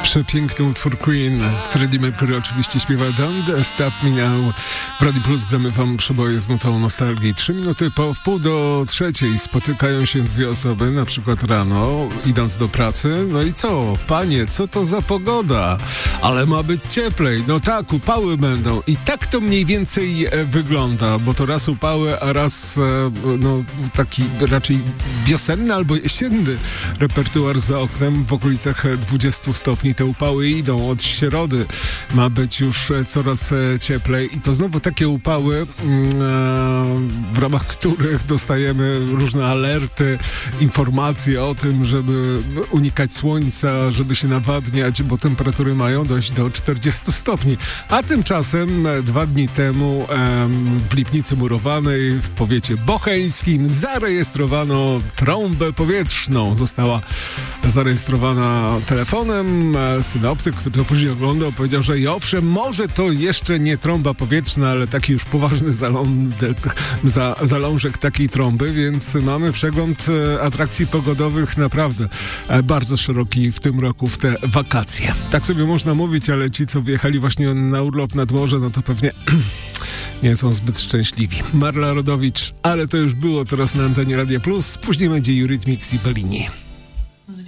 Przepiękny utwór Queen. Freddie Mercury oczywiście śpiewa Don't Stop Me Now. W Radio Plus gramy wam przeboje z nutą nostalgii. 3 minuty po wpół do 3 spotykają się dwie osoby, na przykład rano, idąc do pracy. No i co? Panie, co to za pogoda? Ale ma być cieplej. No tak, upały będą. I tak to mniej więcej wygląda, bo to raz upały, a raz taki raczej wiosenny albo jesienny repertuar za oknem. W okolicach 20 stopni te upały idą. Od środy ma być już coraz cieplej i to znowu takie upały, w ramach których dostajemy różne alerty, informacje o tym, żeby unikać słońca, żeby się nawadniać, bo temperatury mają dojść do 40 stopni. A tymczasem 2 dni temu w Lipnicy Murowanej w powiecie bocheńskim zarejestrowano trąbę powietrzną. Została zarejestrowana telefonem. Synoptyk, który to później oglądał, powiedział, że i owszem, może to jeszcze nie trąba powietrzna, ale taki już poważny zalążek takiej trąby, więc mamy przegląd atrakcji pogodowych naprawdę bardzo szeroki w tym roku, w te wakacje. Tak sobie można mówić, ale ci, co wyjechali właśnie na urlop nad morze, no to pewnie nie są zbyt szczęśliwi. Marla Rodowicz, ale to już było teraz na antenie Radia Plus. Później będzie Eurythmics i Bellini.